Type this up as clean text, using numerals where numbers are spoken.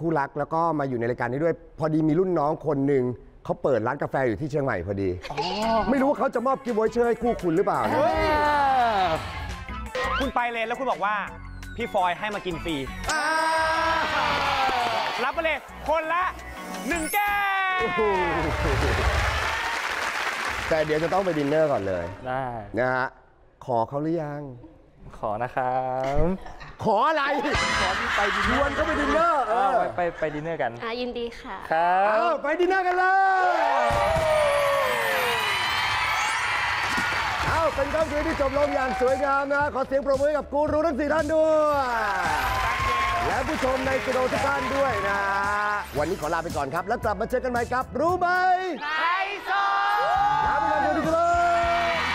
คู่รักแล้วก็มาอยู่ในรายการนี้ด้วยพอดีมีรุ่นน้องคนหนึ่งเขาเปิดร้านกาแฟอยู่ที่เชียงใหม่พอดีไม่รู้ว่าเขาจะมอบกิฟต์วอเชอร์ให้คู่คุณหรือเปล่าคุณไปเลยแล้วคุณบอกว่าพี่ฟอยให้มากินฟรีรับไปเลยคนละ1 แก้วแต่เดี๋ยวจะต้องไปดินเนอร์ก่อนเลยได้นะฮะขอเขาหรือยังขอนะครับขออะไรขอไปชวนเขาไปดินเนอร์ไปดินเนอร์กันยินดีค่ะครับไปดินเนอร์กันเลยเป็นค่ำคืนที่จบลงอย่างสวยงามนะขอเสียงปรบมือให้กับกูรูทั้ง4 ท่านด้วยและผู้ชมในสตูดิโอทุกท่านด้วยนะวันนี้ขอลาไปก่อนครับแล้วกลับมาเจอกันใหม่กับรู้ไหม